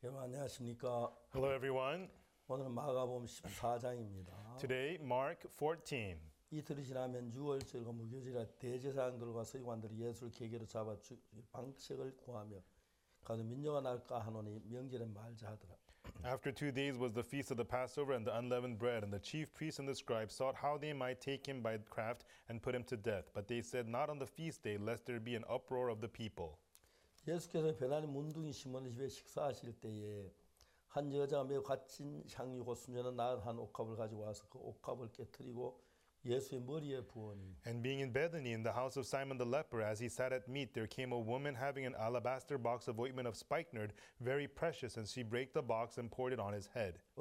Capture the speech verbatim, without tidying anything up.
여러분 안녕하십니까? Hello, everyone. 오늘은 마가복음 십사 장입니다. Today, Mark fourteen. 이틀이 지나면 유월절과 무교절이라 대제사장들과 서기관들이 예수를 계계로 잡아 죽일 방책을 구하며 가서 민요가 날까 하노니 명절에 말자 하더라. After two days was the feast of the Passover and the unleavened bread, and the chief priests and the scribes sought how they might take him by craft and put him to death. But they said, not on the feast day, lest there be an uproar of the people. 예수께서 베다니 문둥이 시몬의 집에 식사하실 때에 한 여자가 매우 갇힌 향유고 수녀는 나한 옥합을 가지고 와서 그 옥합을 깨뜨리고 예수의 머리에 부으니. And being in Bethany in the house of Simon the leper, as he sat at meat, there came a woman having an alabaster box of ointment of spikenard, very precious, and she brake the box and poured it on his head.